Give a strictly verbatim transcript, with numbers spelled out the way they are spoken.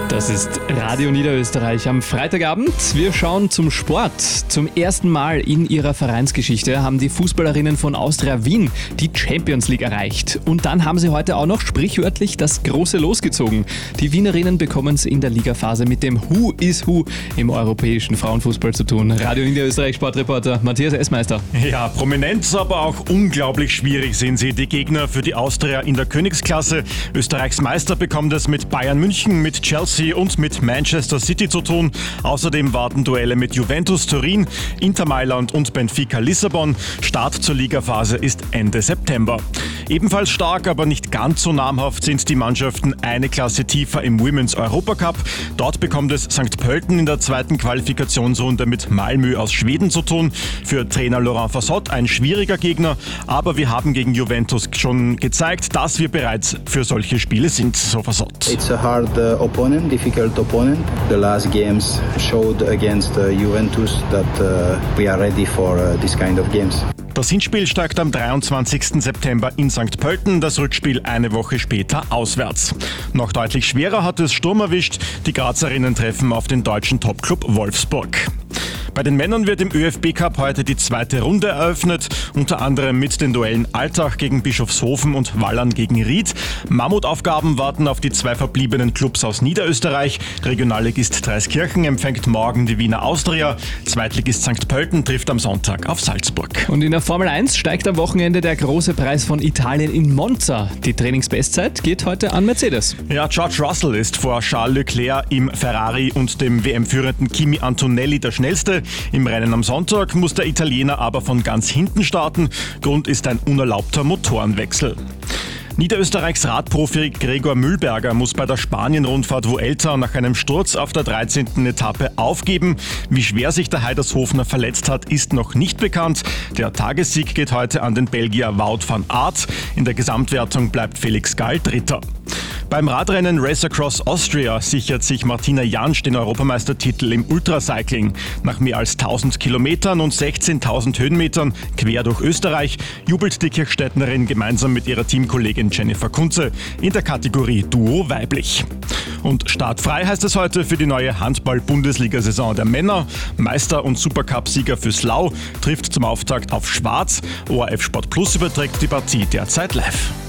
Das ist Radio Niederösterreich am Freitagabend. Wir schauen zum Sport. Zum ersten Mal in ihrer Vereinsgeschichte haben die Fußballerinnen von Austria Wien die Champions League erreicht. Und dann haben sie heute auch noch sprichwörtlich das große Los gezogen. Die Wienerinnen bekommen es in der Ligaphase mit dem Who is Who im europäischen Frauenfußball zu tun. Radio Niederösterreich Sportreporter Matthias Essmeister. Ja, prominent, aber auch unglaublich schwierig sind sie, die Gegner für die Austria in der Königsklasse. Österreichs Meister bekommt es mit Bayern München, mit Chelsea und mit Manchester City zu tun. Außerdem warten Duelle mit Juventus Turin, Inter Mailand und Benfica Lissabon. Start zur Ligaphase ist Ende September. Ebenfalls stark, aber nicht ganz so namhaft sind die Mannschaften eine Klasse tiefer im Women's Europacup. Dort bekommt es Sankt Pölten in der zweiten Qualifikationsrunde mit Malmö aus Schweden zu tun. Für Trainer Laurent Fassot ein schwieriger Gegner, aber wir haben gegen Juventus schon gezeigt, dass wir bereit für solche Spiele sind, so Fassot. It's a hard uh, opponent, difficult opponent. The last games showed against uh, Juventus that uh, we are ready for uh, this kind of games. Das Hinspiel steigt am dreiundzwanzigsten September in Sankt Pölten, das Rückspiel eine Woche später auswärts. Noch deutlich schwerer hat es Sturm erwischt. Die Grazerinnen treffen auf den deutschen Topclub Wolfsburg. Bei den Männern wird im ÖFB-Cup heute die zweite Runde eröffnet, unter anderem mit den Duellen Altach gegen Bischofshofen und Wallern gegen Ried. Mammutaufgaben warten auf die zwei verbliebenen Clubs aus Niederösterreich. Regionalligist Dreiskirchen empfängt morgen die Wiener Austria. Zweitligist Sankt Pölten trifft am Sonntag auf Salzburg. Und in der Formel eins steigt am Wochenende der große Preis von Italien in Monza. Die Trainingsbestzeit geht heute an Mercedes. Ja, George Russell ist vor Charles Leclerc im Ferrari und dem W M-führenden Kimi Antonelli der schnellste. Im Rennen am Sonntag muss der Italiener aber von ganz hinten starten. Grund ist ein unerlaubter Motorenwechsel. Niederösterreichs Radprofi Gregor Mühlberger muss bei der Spanien-Rundfahrt Vuelta nach einem Sturz auf der dreizehnten Etappe aufgeben. Wie schwer sich der Heidershofener verletzt hat, ist noch nicht bekannt. Der Tagessieg geht heute an den Belgier Wout van Aert. In der Gesamtwertung bleibt Felix Gall Dritter. Beim Radrennen Race Across Austria sichert sich Martina Jansch den Europameistertitel im Ultracycling. Nach mehr als tausend Kilometern und sechzehntausend Höhenmetern quer durch Österreich jubelt die Kirchstädtnerin gemeinsam mit ihrer Teamkollegin Jennifer Kunze in der Kategorie Duo weiblich. Und startfrei heißt es heute für die neue Handball-Bundesliga-Saison der Männer. Meister- und Supercup-Sieger für Slau trifft zum Auftakt auf Schwarz. O R F Sport Plus überträgt die Partie derzeit live.